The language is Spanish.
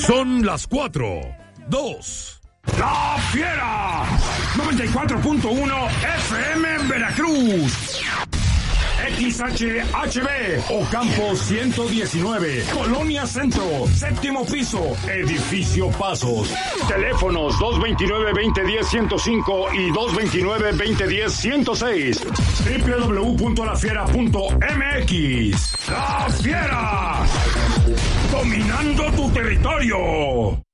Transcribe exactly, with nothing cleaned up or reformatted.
Son las cuatro, dos. ¡La Fiera! noventa y cuatro punto uno F M en Veracruz. X H H B, Ocampo ciento diecinueve, Colonia Centro, séptimo piso, Edificio Pasos. Teléfonos dos dos nueve, dos cero uno cero, ciento cinco y dos dos nueve, dos cero uno cero, ciento seis. doble u doble u doble u punto la fiera punto m x. ¡La Fiera! Dominando tu territorio.